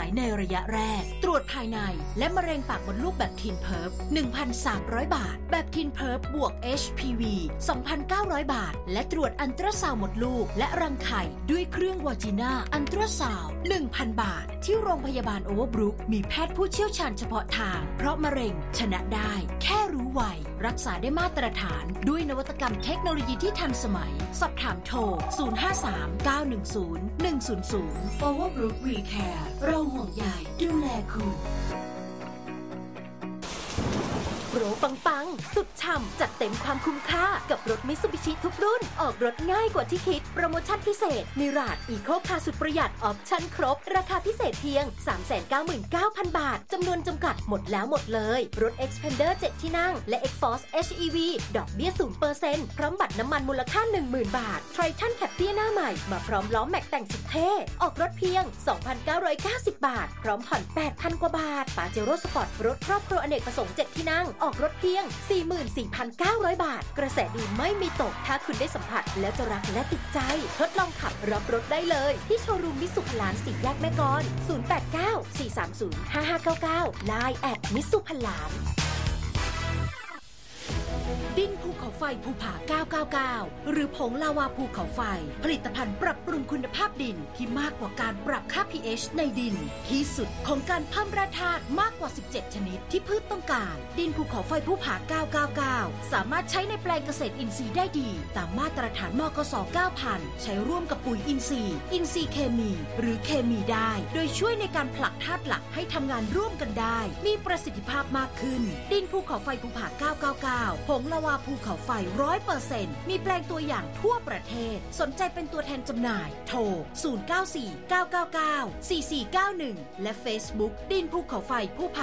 ในระยะแรกตรวจภายในและมะเร็งปากมดลูกแบบทีนเพิร์ฟ 1,300 บาทแบบทีนเพิร์ฟบวก HPV 2,900 บาทและตรวจอัลตราซาวด์มดลูกและรังไข่ด้วยเครื่องวาจิน่าอัลตราซาวด์ 1,000 บาทที่โรงพยาบาลโอเวอร์บรุกมีแพทย์ผู้เชี่ยวชาญเฉพาะทางเพราะมะเร็งชนะได้แค่รู้ไวรักษาได้มาตรฐานด้วยนวัตกรรมเทคโนโลยีที่ทันสมัยสอบถามโทร 053-910-100 Overbrook WeCare เราห่วงใยดูแลคุณโปรปังๆสุดฉ่ำจัดเต็มความคุ้มค่ากับรถมิตซูบิชิทุกรุ่นออกรถง่ายกว่าที่คิดโปรโมชั่นพิเศษมิราดอีโคคาร์สุดประหยัดออปชั่นครบราคาพิเศษเพียง 399,000 บาทจำนวนจำกัดหมดแล้วหมดเลยรถ Xpander 7 ที่นั่งและ Xforce HEV ดอกเบี้ย 0% พร้อมบัตรน้ำมันมูลค่า 10,000 บาท Triton แคปเตี้ยหน้าใหม่มาพร้อมล้อแม็กแต่งสุดเท่ออกรถเพียง 2,990 บาทพร้อมผ่อน 8,000 กว่าบาทปาเจโร่สปอร์ตรถครอบครัวอเนกประสงค์7 ที่นั่งออกรถเพียง 44,900 บาทกระแสดีไม่มีตกถ้าคุณได้สัมผัสแล้วจะรักและติดใจทดลองขับรับรถได้เลยที่โชว์รูมมิตซูพลาน4 แยกแม่กล 089-430-5599 Line @มิตซูพลานดินภูเขาไฟภูผา999หรือผงลาวาภูเขาไฟผลิตภัณฑ์ปรับปรุงคุณภาพดินที่มากกว่าการปรับค่า pH ในดินที่สุดของการเพิ่มแร่ธาตุมากกว่า17ชนิดที่พืชต้องการดินภูเขาไฟภูผา999สามารถใช้ในแปลงเกษตรอินทรีย์ได้ดีตามมาตรฐานมกส 9,000 ใช้ร่วมกับปุ๋ยอินทรีย์เคมีหรือเคมีได้โดยช่วยในการผลักธาตุหลักให้ทำงานร่วมกันได้มีประสิทธิภาพมากขึ้นดินภูเขาไฟภูผา999ผงลาวาภูเขาไฟ 100% มีแปลงตัวอย่างทั่วประเทศสนใจเป็นตัวแทนจำหน่ายโทร 094-999-4491 และ Facebook ดินภูเขาไฟภูผา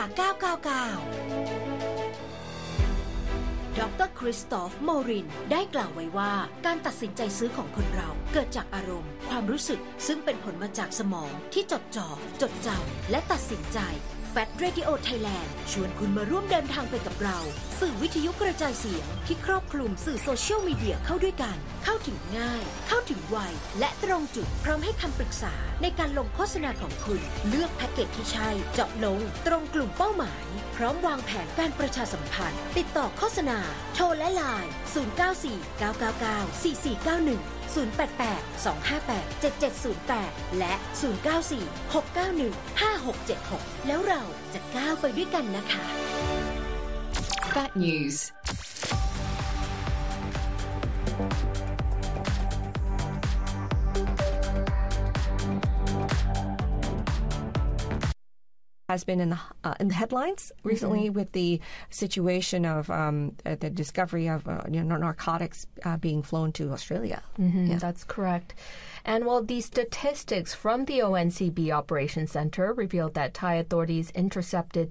999 ดร.คริสตอฟ โมรินได้กล่าวไว้ว่าการตัดสินใจซื้อของคนเราเกิดจากอารมณ์ความรู้สึกซึ่งเป็นผลมาจากสมองที่จดจ่อจดจำและตัดสินใจFat Radio Thailand ชวนคุณมาร่วมเดินทางไปกับเราสื่อวิทยุกระจายเสียงที่ครอบคลุมสื่อโซเชียลมีเดียเข้าด้วยกันเข้าถึงง่ายเข้าถึงไวและตรงจุดพร้อมให้คำปรึกษาในการลงโฆษณาของคุณเลือกแพ็กเกจที่ใช่เจาะลงตรงกลุ่มเป้าหมายพร้อมวางแผนการประชาสัมพันธ์ติดต่อโฆษณาโทรและไลน์ 094-999-4491 088-258-7708 และ 094-691-5676 แล้วเราจะก้าวไปด้วยกันนะคะ Fat News has been in the headlines recently with the situation of the discovery of narcotics being flown to Australia. Yeah. That's correct. And well, the statistics from the ONCB Operations Center revealed that Thai authorities intercepted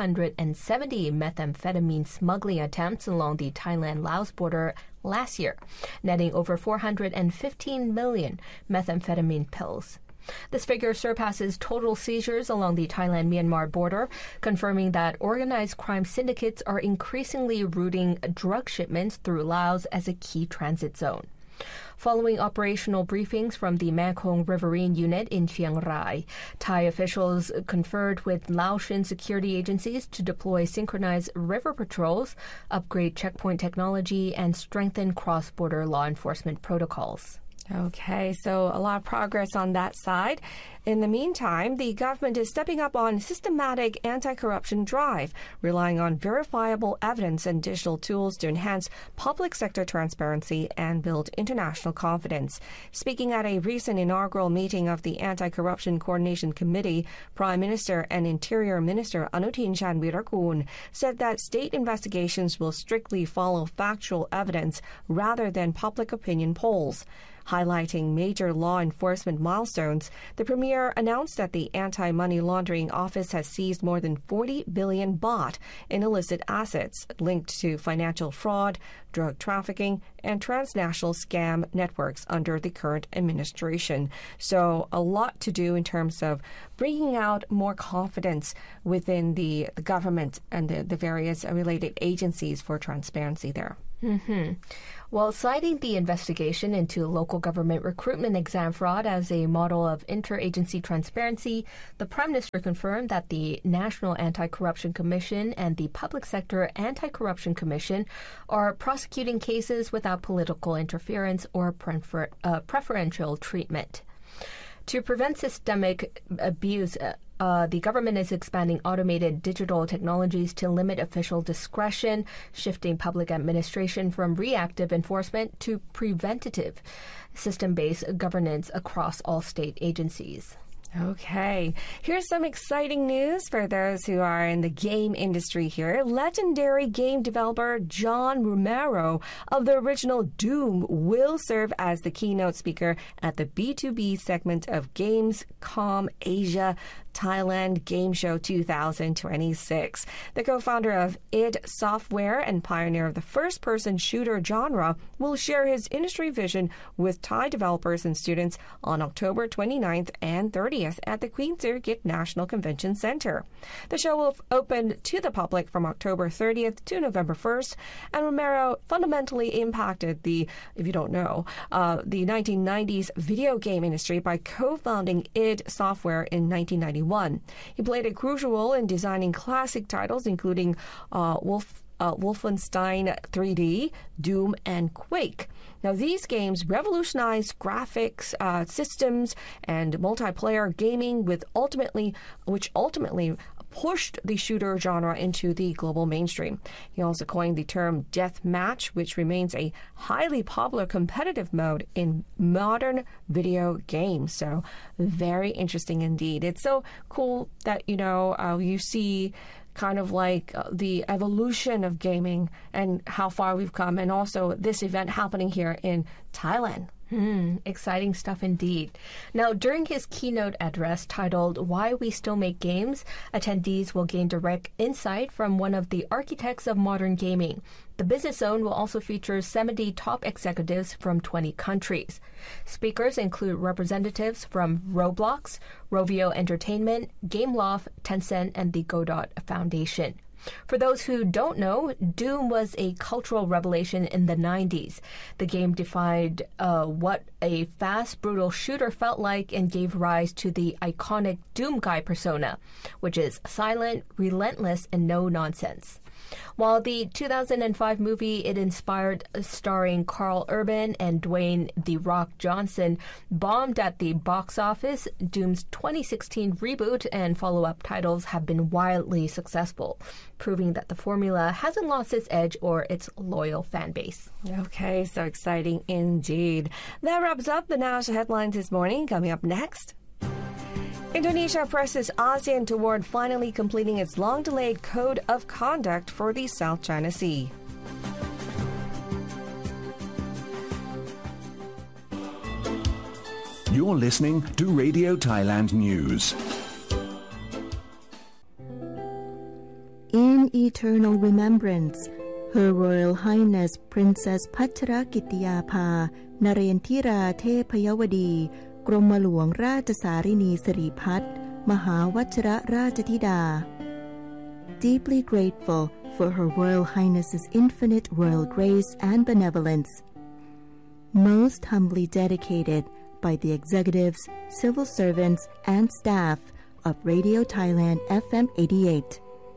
370 methamphetamine smuggling attempts along the Thailand-Laos border last year, netting over 415 million methamphetamine pills. This figure surpasses total seizures along the Thailand-Myanmar border, confirming that organized crime syndicates are increasingly routing drug shipments through Laos as a key transit zone. Following operational briefings from the Mekong Riverine Unit in Chiang Rai, Thai officials conferred with Laotian security agencies to deploy synchronized river patrols, upgrade checkpoint technology, and strengthen cross-border law enforcement protocols. Okay, so a lot of progress on that side. In the meantime, the government is stepping up on systematic anti-corruption drive, relying on verifiable evidence and digital tools to enhance public sector transparency and build international confidence. Speaking at a recent inaugural meeting of the Anti-Corruption Coordination Committee, Prime Minister and Interior Minister Anutin Charnvirakul said that state investigations will strictly follow factual evidence rather than public opinion polls. Highlighting major law enforcement milestones, the Premier announced that the Anti-Money Laundering Office has seized more than 40 billion baht in illicit assets linked to financial fraud, drug trafficking, and transnational scam networks under the current administration. So a lot to do in terms of bringing out more confidence within the government and the various related agencies for transparency there. Well, citing the investigation into local government recruitment exam fraud as a model of interagency transparency, the Prime Minister confirmed that the National Anti-Corruption Commission and the Public Sector Anti-Corruption Commission are prosecuting cases without political interference or preferential treatment. To prevent systemic abuse, the government is expanding automated digital technologies to limit official discretion, shifting public administration from reactive enforcement to preventative system-based governance across all state agencies. Okay, here's some exciting news for those who are in the game industry here. Legendary game developer John Romero of the original Doom will serve as the keynote speaker at the B2B segment of Gamescom Asia Thailand Game Show 2026. The co-founder of id Software and pioneer of the first-person shooter genre will share his industry vision with Thai developers and students on October 29th and 30th at the Queen Sirikit National Convention Center. The show will open to the public from October 30th to November 1st, and Romero fundamentally impacted the 1990s video game industry by co-founding id Software in 1991. He played a crucial role in designing classic titles, including Wolfenstein 3D, Doom, and Quake. Now, these games revolutionized graphics, systems, and multiplayer gaming, which ultimately pushed the shooter genre into the global mainstream. He also coined the term deathmatch, which remains a highly popular competitive mode in modern video games. So very interesting indeed. It's so cool that, you see kind of like the evolution of gaming and how far we've come, and also this event happening here in Thailand. Exciting stuff indeed. Now, during his keynote address titled Why We Still Make Games, attendees will gain direct insight from one of the architects of modern gaming. The Business Zone will also feature 70 top executives from 20 countries. Speakers include representatives from Roblox, Rovio Entertainment, Gameloft, Tencent, and the Godot Foundation. For those who don't know, Doom was a cultural revelation in the 90s. The game defined what a fast, brutal shooter felt like and gave rise to the iconic Doom guy persona, which is silent, relentless, and no nonsense. While the 2005 movie it inspired, starring Carl Urban and Dwayne "The Rock" Johnson, bombed at the box office, Doom's 2016 reboot and follow-up titles have been wildly successful, proving that the formula hasn't lost its edge or its loyal fan base. Okay, so exciting indeed. That wraps up the national headlines this morning. Coming up next, Indonesia presses ASEAN toward finally completing its long-delayed Code of Conduct for the South China Sea. You're listening to Radio Thailand News. In eternal remembrance, Her Royal Highness Princess Pacharakitiyapha Narendra Thepayawadi กรมหลวงราชสารินีสิริพัฒน์มหาวัชรราชธิดา Deeply grateful for Her Royal Highness's infinite royal grace and benevolence. Most humbly dedicated by the executives, civil servants, and staff of Radio Thailand FM 88.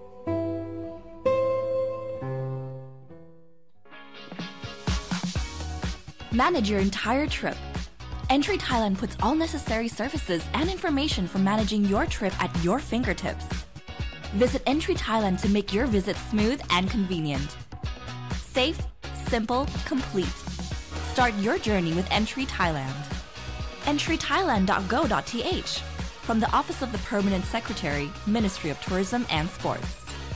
Manage your entire trip. Entry Thailand puts all necessary services and information for managing your trip at your fingertips. Visit Entry Thailand to make your visit smooth and convenient. Safe, simple, complete. Start your journey with Entry Thailand. entrythailand.go.th from the Office of the Permanent Secretary, Ministry of Tourism and Sports.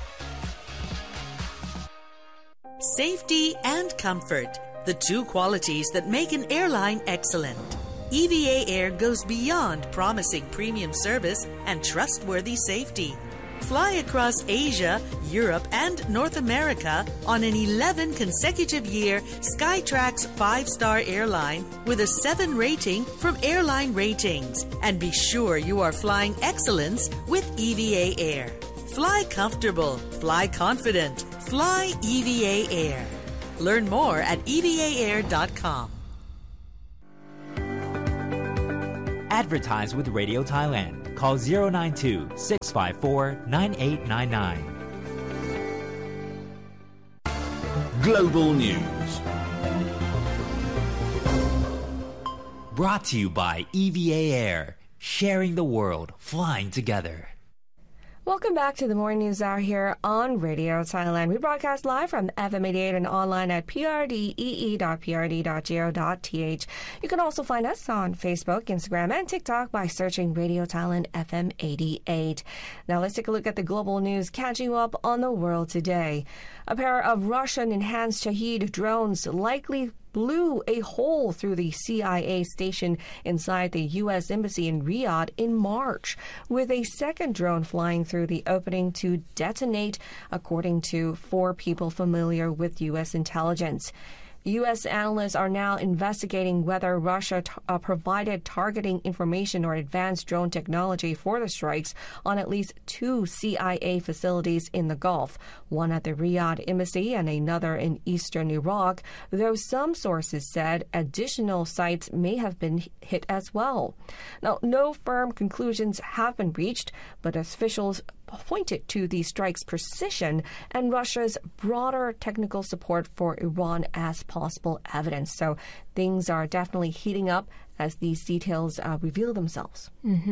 Safety and comfort, the two qualities that make an airline excellent. EVA Air goes beyond promising premium service and trustworthy safety. Fly across Asia, Europe, and North America on an 11 consecutive year Skytrax 5-star airline with a 7 rating from Airline Ratings. And be sure you are flying excellence with EVA Air. Fly comfortable, fly confident, fly EVA Air. Learn more at evaair.com. Advertise with Radio Thailand. Call 092-654-9899. Global News. Brought to you by EVA Air. Sharing the world, flying together. Welcome back to the Morning News Hour here on Radio Thailand. We broadcast live from FM 88 and online at prdee.prd.go.th. You can also find us on Facebook, Instagram, and TikTok by searching Radio Thailand FM 88. Now let's take a look at the global news catching you up on the world today. A pair of Russian enhanced Shahed drones likely blew a hole through the CIA station inside the U.S. Embassy in Riyadh in March, with a second drone flying through the opening to detonate, according to 4 people familiar with U.S. intelligence. U.S. analysts are now investigating whether Russia provided targeting information or advanced drone technology for the strikes on at least 2 CIA facilities in the Gulf, one at the Riyadh Embassy and another in eastern Iraq, though some sources said additional sites may have been hit as well. Now, no firm conclusions have been reached, but officials pointed to the strike's precision and Russia's broader technical support for Iran as possible evidence. So things are definitely heating up as these details reveal themselves.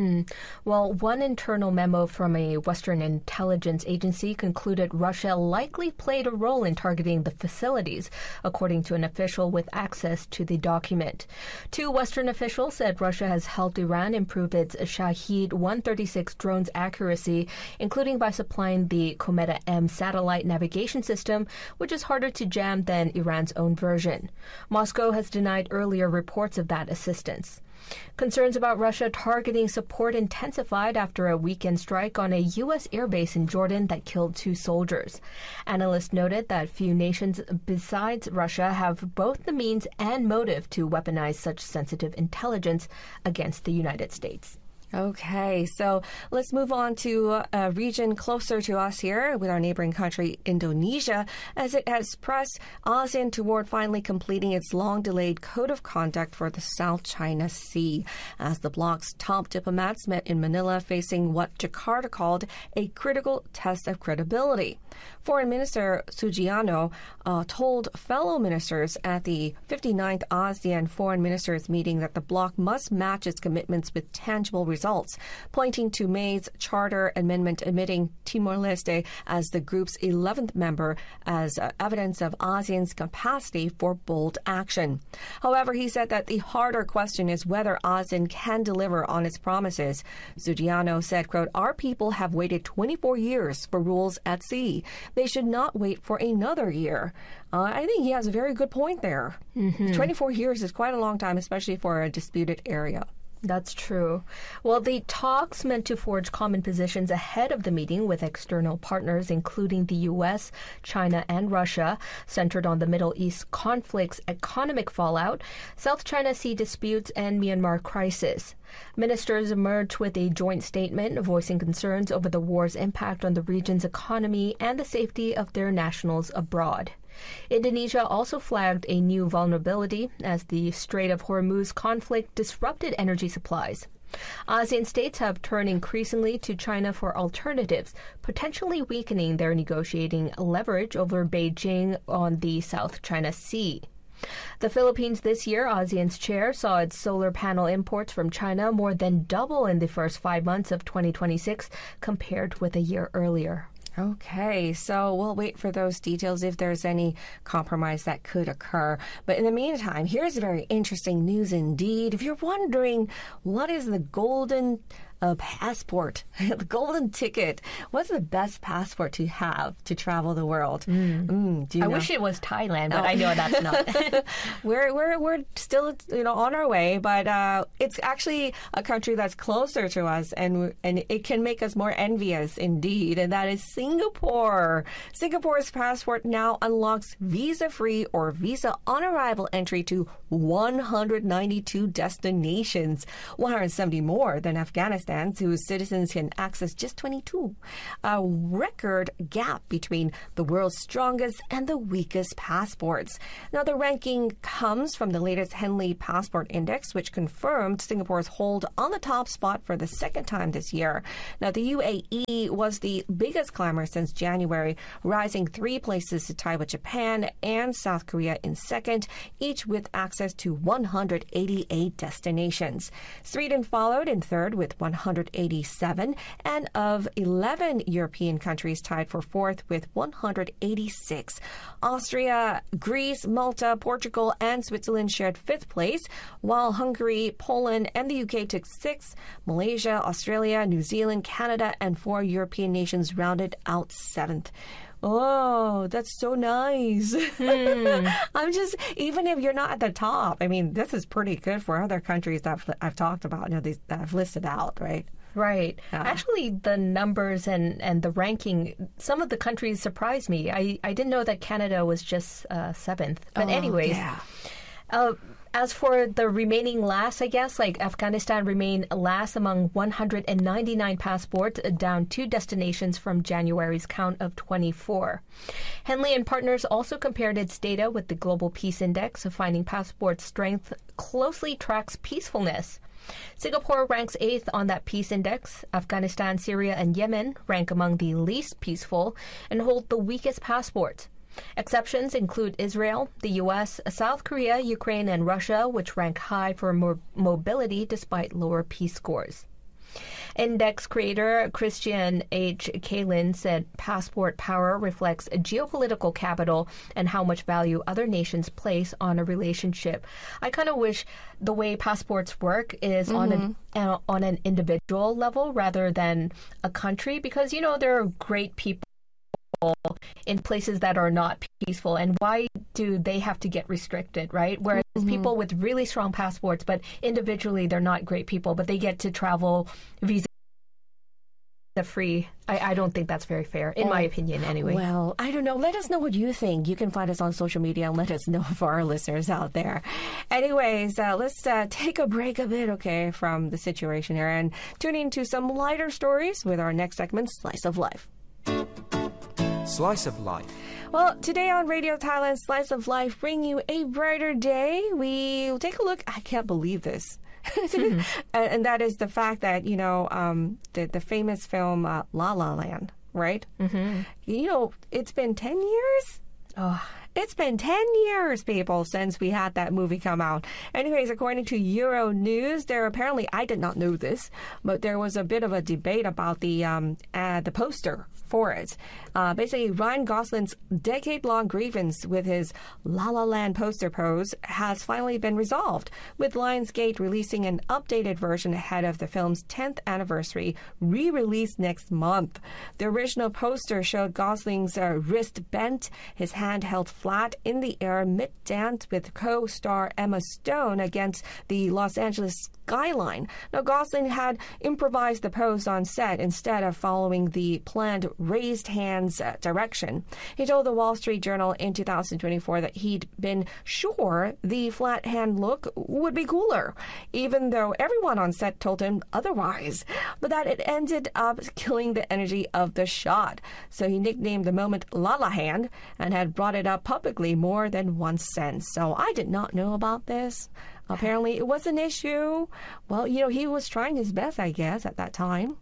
Well, one internal memo from a Western intelligence agency concluded Russia likely played a role in targeting the facilities, according to an official with access to the document. 2 Western officials said Russia has helped Iran improve its Shahed 136 drone's accuracy, including by supplying the Kometa-M satellite navigation system, which is harder to jam than Iran's own version. Moscow has denied earlier reports of that assistance. Concerns about Russia targeting support intensified after a weekend strike on a U.S. airbase in Jordan that killed 2 soldiers. Analysts noted that few nations besides Russia have both the means and motive to weaponize such sensitive intelligence against the United States. Okay, so let's move on to a region closer to us here with our neighboring country, Indonesia, as it has pressed ASEAN toward finally completing its long-delayed code of conduct for the South China Sea, as the bloc's top diplomats met in Manila facing what Jakarta called a critical test of credibility. Foreign Minister Sugiarno told fellow ministers at the 59th ASEAN Foreign Ministers meeting that the bloc must match its commitments with tangible results, pointing to May's charter amendment admitting Timor-Leste as the group's 11th member as evidence of ASEAN's capacity for bold action. However, he said that the harder question is whether ASEAN can deliver on its promises. Sugiarno said, quote, "Our people have waited 24 years for rules at sea. They should not wait for another year." I think he has a very good point there. 24 years is quite a long time, especially for a disputed area. That's true. Well, the talks meant to forge common positions ahead of the meeting with external partners, including the U.S., China, and Russia, centered on the Middle East conflict's economic fallout, South China Sea disputes, and Myanmar crisis. Ministers emerged with a joint statement voicing concerns over the war's impact on the region's economy and the safety of their nationals abroad. Indonesia also flagged a new vulnerability as the Strait of Hormuz conflict disrupted energy supplies. ASEAN states have turned increasingly to China for alternatives, potentially weakening their negotiating leverage over Beijing on the South China Sea. The Philippines this year, ASEAN's chair, saw its solar panel imports from China more than double in the first 5 months of 2026 compared with a year earlier. Okay, so we'll wait for those details if there's any compromise that could occur. But in the meantime, here's very interesting news indeed. If you're wondering what is the golden passport, the golden ticket, what's the best passport to have to travel the world? Do you know? I wish it was Thailand, but I know that's not. We're still on our way, but it's actually a country that's closer to us, and it can make us more envious indeed, and that is Singapore. Singapore's passport now unlocks visa-free or visa-on-arrival entry to 192 destinations, 170 more than Afghanistan Afghanistan, whose citizens can access just 22. A record gap between the world's strongest and the weakest passports. Now, the ranking comes from the latest Henley Passport Index, which confirmed Singapore's hold on the top spot for the second time this year. Now, the UAE was the biggest climber since January, rising 3 places to tie with Japan and South Korea in second, each with access to 188 destinations. Sweden followed in third with 187, and of 11 European countries tied for fourth with 186. Austria, Greece, Malta, Portugal, and Switzerland shared fifth place, while Hungary, Poland, and the UK took sixth. Malaysia, Australia, New Zealand, Canada, and 4 European nations rounded out seventh. Oh, that's so nice. I'm just, even if you're not at the top, I mean, this is pretty good for other countries that I've talked about, that I've listed out, right? Right. Actually, the numbers and the ranking, some of the countries surprised me. I didn't know that Canada was just seventh. But anyways, as for the remaining last, I guess, like Afghanistan remained last among 199 passports, down 2 destinations from January's count of 24. Henley and Partners also compared its data with the Global Peace Index, finding passport strength closely tracks peacefulness. Singapore ranks 8th on that peace index. Afghanistan, Syria, and Yemen rank among the least peaceful and hold the weakest passports. Exceptions include Israel, the U.S., South Korea, Ukraine, and Russia, which rank high for mobility despite lower peace scores. Index creator Christian H. Kalin said passport power reflects geopolitical capital and how much value other nations place on a relationship. I kind of wish the way passports work is on an individual level rather than a country, because, there are great people in places that are not peaceful, and why do they have to get restricted, right? Whereas people with really strong passports, but individually they're not great people, but they get to travel visa-free. I don't think that's very fair, in my opinion, anyway. Well, I don't know. Let us know what you think. You can find us on social media and let us know for our listeners out there. Anyways, let's take a break a bit, okay, from the situation here and tune into some lighter stories with our next segment, Slice of Life. Slice of Life. Well, today on Radio Thailand, Slice of Life, bring you a brighter day. We'll take a look. I can't believe this. And that is the fact that, the famous film La La Land, right? It's been 10 years? Oh, it's been 10 years, people, since we had that movie come out. Anyways, according to Euro News, there apparently, I did not know this, but there was a bit of a debate about the poster for it. Basically, Ryan Gosling's decade-long grievance with his La La Land poster pose has finally been resolved, with Lionsgate releasing an updated version ahead of the film's 10th anniversary, re-released next month. The original poster showed Gosling's wrist bent, his hand held flat in the air mid-dance with co-star Emma Stone against the Los Angeles skyline. Now, Gosling had improvised the pose on set instead of following the planned raised hands direction. He told the Wall Street Journal in 2024 that he'd been sure the flat hand look would be cooler, even though everyone on set told him otherwise, but that it ended up killing the energy of the shot. So he nicknamed the moment La La Hand and had brought it up publicly more than once since. So I did not know about this. Apparently, it was an issue. Well, he was trying his best, I guess, at that time.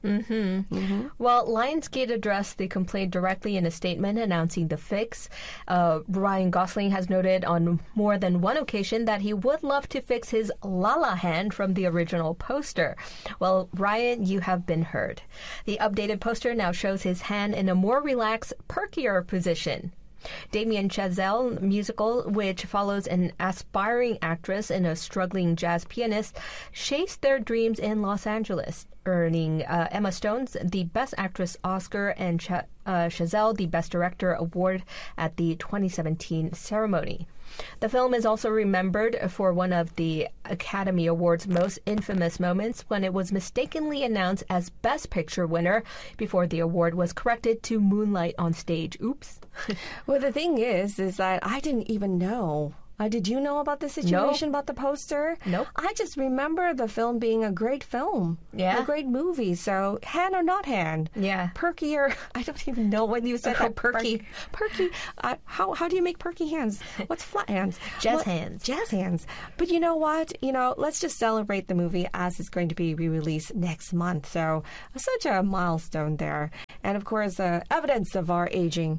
Well, Lionsgate addressed the complaint directly in a statement announcing the fix. Ryan Gosling has noted on more than one occasion that he would love to fix his La La hand from the original poster. Well, Ryan, you have been heard. The updated poster now shows his hand in a more relaxed, perkier position. Damien Chazelle musical, which follows an aspiring actress and a struggling jazz pianist, chase their dreams in Los Angeles, earning Emma Stone the Best Actress Oscar and Chazelle the Best Director award at the 2017 ceremony. The film is also remembered for one of the Academy Awards' most infamous moments, when it was mistakenly announced as Best Picture winner before the award was corrected to Moonlight on Stage. Oops. Well, the thing is that I didn't even know Did you know about the situation about the poster? Nope. I just remember the film being a great film. Yeah. A great movie. So, hand or not hand? Yeah. Perky or... I don't even know when you said that. Perky. Perky. How do you make perky hands? What's flat hands? Jazz hands. Jazz hands. But you know what? Let's just celebrate the movie as it's going to be re-released next month. So, such a milestone there. And, of course, evidence of our aging.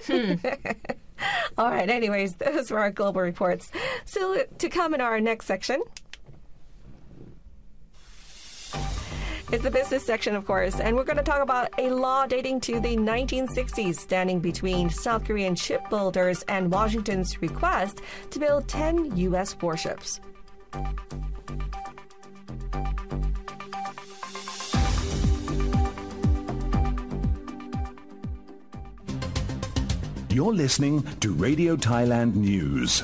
All right, anyways, those were our global reports. So to come in our next section is the business section, of course, and we're going to talk about a law dating to the 1960s standing between South Korean shipbuilders and Washington's request to build 10 U.S. warships. You're listening to Radio Thailand News.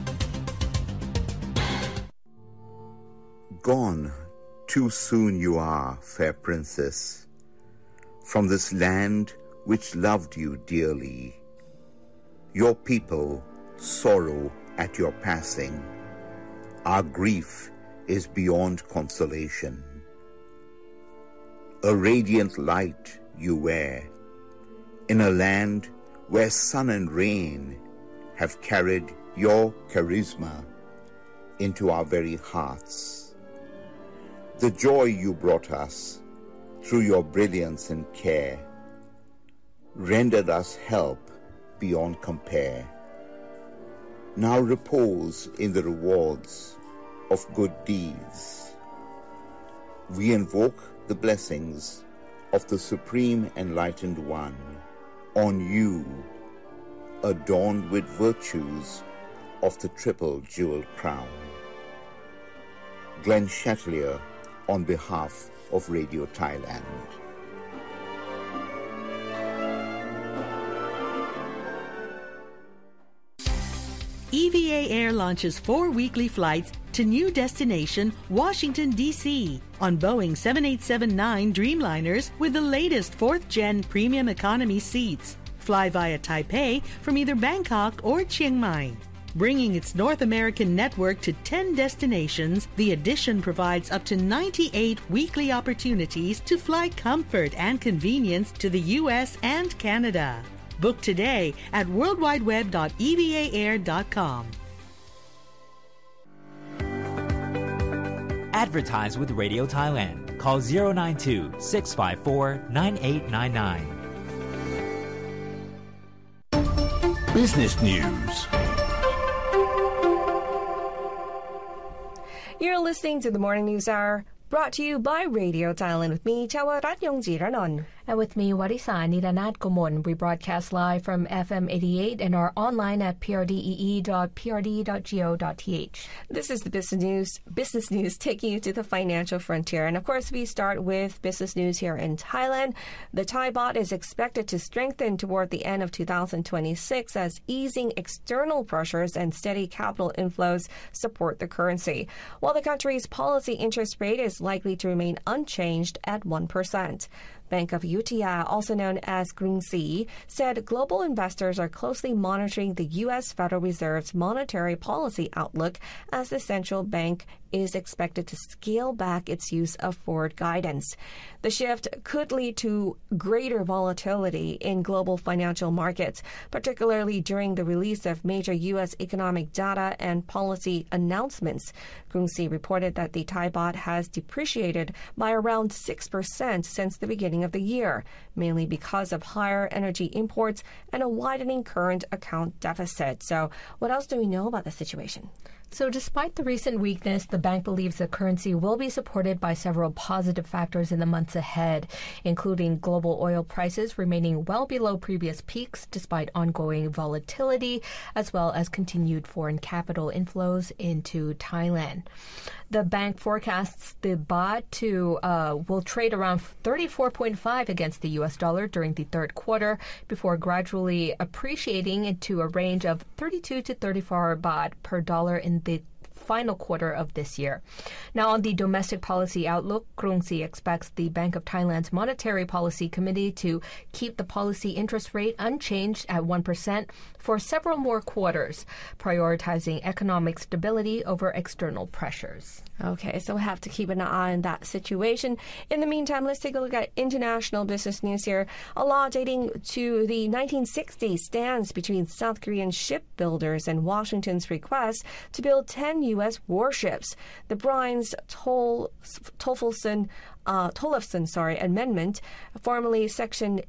Gone, too soon you are, fair princess, from this land which loved you dearly. Your people sorrow at your passing. Our grief is beyond consolation. A radiant light you wear in a land where sun and rain have carried your charisma into our very hearts. The joy you brought us through your brilliance and care rendered us help beyond compare. Now repose in the rewards of good deeds. We invoke the blessings of the Supreme Enlightened One on you, adorned with virtues of the triple jewel crown. Glenn Chatelier on behalf of Radio Thailand. EVA Air launches 4 weekly flights to new destination Washington, D.C. on Boeing 7879 Dreamliners with the latest 4th-gen premium economy seats. Fly via Taipei from either Bangkok or Chiang Mai. Bringing its North American network to 10 destinations, the addition provides up to 98 weekly opportunities to fly comfort and convenience to the U.S. and Canada. Book today at worldwideweb.evaair.com. Advertise with Radio Thailand. Call 092-654-9899. Business News. You're listening to the Morning News Hour, brought to you by Radio Thailand with me, Chawarat Yongjiranong. And with me, Warisa Niranat Gomon. We broadcast live from FM 88 and are online at prdee.prd.go.th. This is the business news taking you to the financial frontier. And of course, we start with business news here in Thailand. The Thai baht is expected to strengthen toward the end of 2026 as easing external pressures and steady capital inflows support the currency, while the country's policy interest rate is likely to remain unchanged at 1%. Bank of Yutia, also known as Krungsri, said global investors are closely monitoring the U.S. Federal Reserve's monetary policy outlook as the central bank is expected to scale back its use of forward guidance. The shift could lead to greater volatility in global financial markets, particularly during the release of major U.S. economic data and policy announcements. Krungsri reported that the Thai baht has depreciated by around 6% since the beginning of the year, mainly because of higher energy imports and a widening current account deficit. So what else do we know about the situation? So despite the recent weakness, the bank believes the currency will be supported by several positive factors in the months ahead, including global oil prices remaining well below previous peaks despite ongoing volatility, as well as continued foreign capital inflows into Thailand. The bank forecasts the baht will trade around 34.5 against the U.S. dollar during the third quarter before gradually appreciating into a range of 32 to 34 baht per dollar in the final quarter of this year. Now, on the domestic policy outlook, Krungsi expects the Bank of Thailand's Monetary Policy Committee to keep the policy interest rate unchanged at 1% for several more quarters, prioritizing economic stability over external pressures. Okay, so we have to keep an eye on that situation. In the meantime, let's take a look at international business news here. A law dating to the 1960s stands between South Korean shipbuilders and Washington's request to build 10 U.S. warships. The Brines-Tollefson Amendment, formerly Section